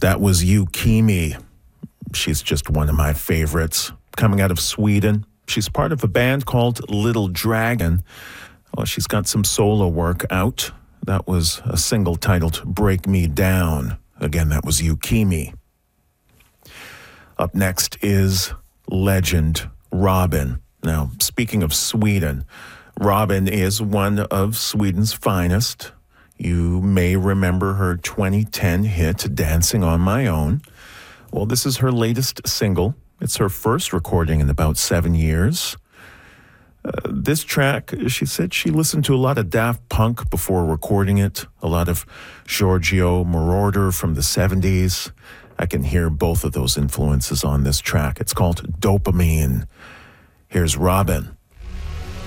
That was Yukimi. She's just one of my favorites. Coming out of Sweden, she's part of a band called Little Dragon. Well, she's got some solo work out. That was a single titled Break Me Down. Again, that was Yukimi. Up next is legend Robyn. Now, speaking of Sweden, Robyn is one of Sweden's finest. You may remember her 2010 hit, Dancing on My Own. Well, this is her latest single. It's her first recording in about 7 years. This track, she said she listened to a lot of Daft Punk before recording it, a lot of Giorgio Moroder from the 70s. I can hear both of those influences on this track. It's called Dopamine. Here's Robyn.